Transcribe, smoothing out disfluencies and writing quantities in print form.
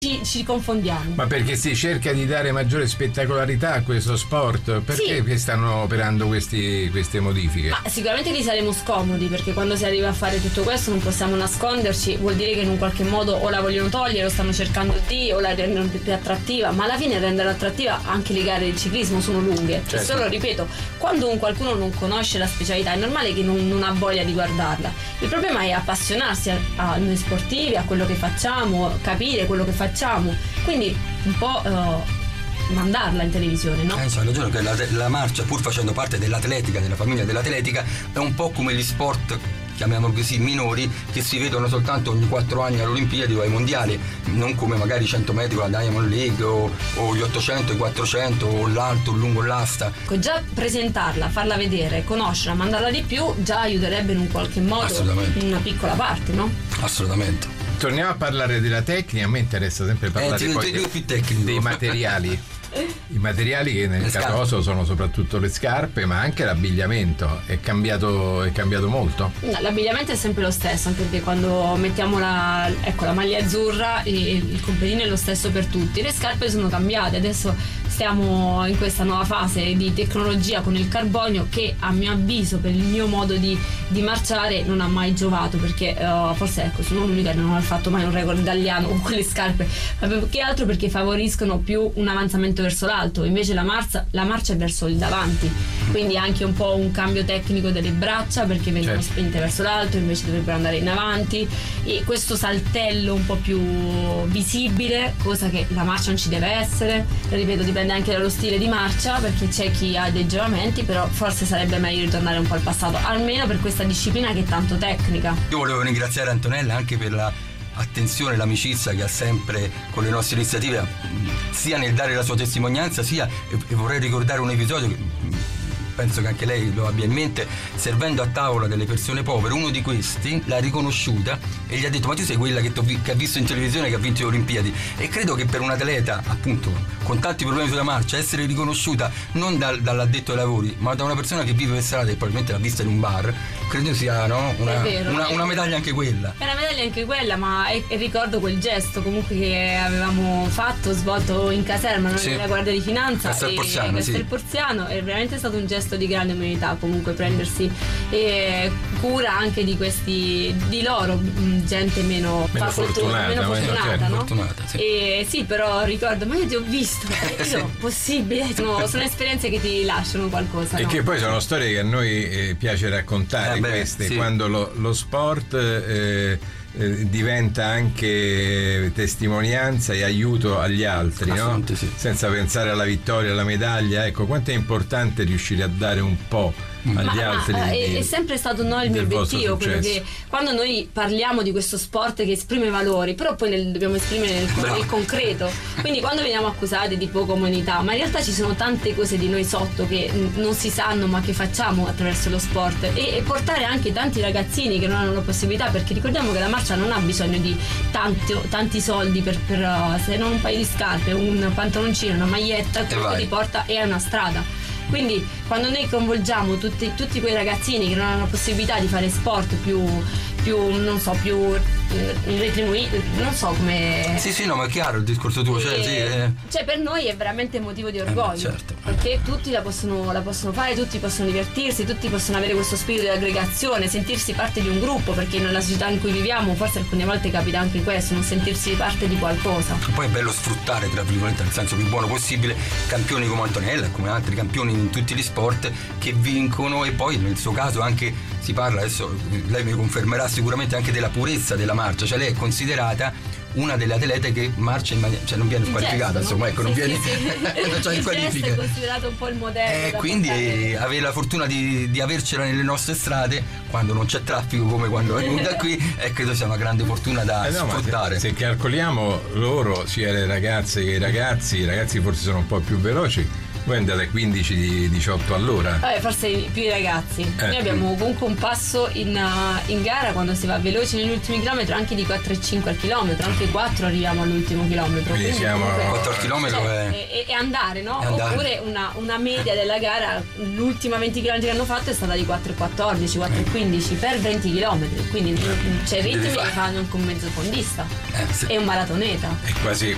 ci confondiamo. Ma perché si cerca di dare maggiore spettacolarità a questo sport? Perché Sì. stanno operando queste modifiche? Ma sicuramente lì saremo scomodi, perché quando si arriva a fare tutto questo non possiamo nasconderci, vuol dire che in un qualche modo o la vogliono togliere, o stanno cercando o la rendono più attrattiva, ma alla fine rendere attrattiva anche le gare del ciclismo sono lunghe. Certo. E solo, ripeto, quando qualcuno non conosce la specialità è normale che non ha voglia di guardarla. Il problema è appassionarsi a noi sportivi, a quello che facciamo, capire quello che facciamo, quindi un po' mandarla in televisione, no? C'ha ragione, che la marcia, pur facendo parte dell'atletica, della famiglia dell'atletica, è un po' come gli sport, chiamiamolo così, minori, che si vedono soltanto ogni 4 anni alle Olimpiadi o ai mondiali, non come magari 100 metri con la Diamond League o gli 800, i 400 o l'alto, il lungo, l'asta. Già presentarla, farla vedere, conoscerla, mandarla di più già aiuterebbe in un qualche modo, Assolutamente. in una piccola parte, no? Assolutamente. Torniamo a parlare della tecnica. A me interessa sempre parlare poi più tecnico. dei materiali. I materiali che nel Le caso scarpe. vostro sono soprattutto le scarpe, ma anche l'abbigliamento. È cambiato molto? No, l'abbigliamento è sempre lo stesso, anche perché quando mettiamo la maglia azzurra il completino è lo stesso per tutti. Le scarpe sono cambiate, adesso stiamo in questa nuova fase di tecnologia con il carbonio che a mio avviso, per il mio modo di marciare, non ha mai giovato, perché forse sono l'unica che non ha fatto mai un record italiano con quelle scarpe, ma più che altro perché favoriscono più un avanzamento verso l'alto, invece la marcia è verso il davanti, quindi anche un po' un cambio tecnico delle braccia, perché vengono Certo. spinte verso l'alto, invece dovrebbero andare in avanti, e questo saltello un po' più visibile, cosa che la marcia non ci deve essere. Ripeto, dipende anche dallo stile di marcia, perché c'è chi ha dei giovamenti, però forse sarebbe meglio ritornare un po' al passato, almeno per questa disciplina che è tanto tecnica. Io volevo ringraziare Antonella anche per la attenzione, l'amicizia che ha sempre con le nostre iniziative, sia nel dare la sua testimonianza, sia, e vorrei ricordare un episodio che penso che anche lei lo abbia in mente, servendo a tavola delle persone povere, uno di questi l'ha riconosciuta e gli ha detto: ma tu sei quella che ha visto in televisione che ha vinto le Olimpiadi. E credo che per un atleta, appunto, con tanti problemi sulla marcia, essere riconosciuta non dall'addetto ai lavori, ma da una persona che vive per strada e probabilmente l'ha vista in un bar, credo sia, no? una medaglia anche quella. È una medaglia anche quella, ma e ricordo quel gesto comunque che avevamo svolto in caserma, noi Sì. della Guardia di Finanza Castelporziano, e sì. Castelporziano, è veramente stato un gesto di grande umanità, comunque prendersi cura anche di loro, gente meno fortunata, meno fortunata, certo, no? fortunata, sì. E sì, però ricordo, ma io ti ho visto, Sì. possibile, sono esperienze che ti lasciano qualcosa, E no? che poi sono storie che a noi piace raccontare, queste, sì. quando lo sport diventa anche testimonianza e aiuto agli altri, no? Assolutamente sì. Senza pensare alla vittoria, alla medaglia. Ecco, quanto è importante riuscire a dare un po' agli altri. È sempre stato il mio del vostro obiettivo, quello successo. che quando noi parliamo di questo sport che esprime valori, però poi dobbiamo esprimere nel concreto, quindi quando veniamo accusati di poca umanità, ma in realtà ci sono tante cose di noi sotto che non si sanno ma che facciamo attraverso lo sport, e portare anche tanti ragazzini che non hanno la possibilità, perché ricordiamo che la marcia non ha bisogno di tanti soldi per se non un paio di scarpe, un pantaloncino, una maglietta, quello che ti porta è una strada. Quindi quando noi coinvolgiamo tutti quei ragazzini che non hanno la possibilità di fare sport più retribuiti, non so come. Sì, no, ma è chiaro il discorso tuo, Cioè per noi è veramente motivo di orgoglio, certo. perché tutti la possono fare, tutti possono divertirsi, tutti possono avere questo spirito di aggregazione, sentirsi parte di un gruppo, perché nella società in cui viviamo forse alcune volte capita anche questo, non sentirsi parte di qualcosa. Poi è bello sfruttare, tra virgolette, nel senso più buono possibile, campioni come Antonella e come altri campioni in tutti gli sport che vincono, e poi nel suo caso anche si parla, adesso lei mi confermerà sicuramente, anche della purezza della marcia, cioè lei è considerata una delle atlete che marcia in maniera, cioè non viene squalificata, gesto, insomma, no? ecco, non viene Il cioè in qualifica. gesto è considerato un po' il modello. Quindi avere la fortuna di avercela nelle nostre strade quando non c'è traffico, come quando è venuta qui, credo sia una grande fortuna da sfruttare. Se calcoliamo loro, sia le ragazze che i ragazzi forse sono un po' più veloci. Voi andate a 15-18 all'ora. Forse più i ragazzi. Noi abbiamo comunque un passo in gara quando si va veloci negli ultimi chilometri, anche di 4,5 al chilometro, anche 4 arriviamo all'ultimo chilometro. Quindi siamo 4 km è andare, no? È andare. Oppure una media della gara, l'ultima 20 km che hanno fatto è stata di 4,14, 4,15 per 20 km. Quindi c'è ritmi che fanno anche un mezzo fondista. Sì. E un maratoneta. È quasi